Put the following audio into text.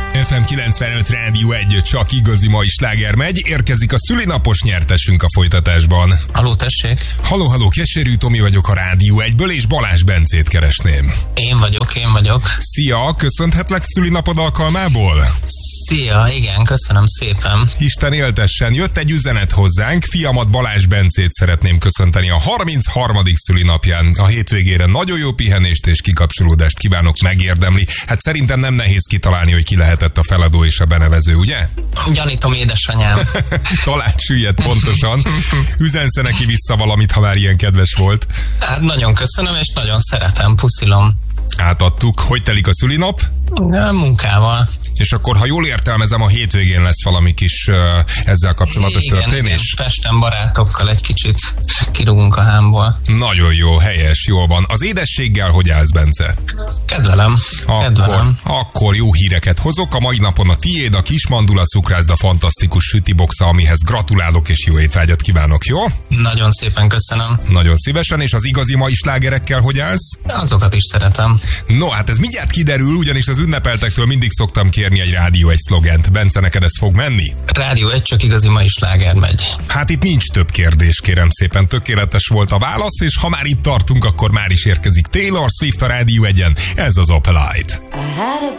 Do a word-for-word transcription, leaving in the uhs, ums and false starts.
ef em kilencvenöt Rádió egy, csak igazi mai sláger megy. Érkezik a szülinapos nyertesünk a folytatásban. Halló, tessék. Halló, halló, Keserű Tomi vagyok a Rádió egyből, és Balázs Bencét keresném. Én vagyok, én vagyok. Szia, köszönhetlek szülinapod alkalmából? Szia, igen, köszönöm szépen. Isten éltessen, jött egy üzenet hozzánk, fiamat Balázs Bencét szeretném köszönteni a harmincharmadik szülinapján. A hétvégére nagyon jó pihenést és kikapcsolódást kívánok, megérdemli. Hát szerintem nem nehéz kitalálni, hogy ki lehetett a feladó és a benevező, ugye? Gyanítom, édesanyám. Talán süllyedt pontosan. Üzensze neki vissza valamit, ha már ilyen kedves volt. Hát nagyon köszönöm, és nagyon szeretem, puszilom. Átadtuk. Hogy telik a szülinap? Munkával. És akkor, ha jól értelmezem, a hétvégén lesz valami kis uh, ezzel kapcsolatos igen, történés? Igen, Pesten barátokkal egy kicsit kirúgunk a hámból. Nagyon jó, helyes, jól van. Az édességgel hogy állsz, Bence? Kedvelem, akkor, kedvelem. Akkor jó híreket hozok. A mai napon a tiéd, a kis mandula cukrászda fantasztikus sütiboxa, amihez gratulálok és jó étvágyat kívánok, jó? Nagyon szépen köszönöm. Nagyon szívesen, és az igazi mai slágerekkel hogy állsz? Azokat is szeretem. No, hát ez mindjárt kiderül, ugyanis az ünnepeltektől mindig szoktam kérni egy Rádió egy szlogent. Bence, neked ez fog menni? Rádió egy, csak igazi mai sláger megy. Hát itt nincs több kérdés, kérem szépen. Tökéletes volt a válasz, és ha már itt tartunk, akkor már is érkezik Taylor Swift a Rádió egyen. Ez az Opelite. I had a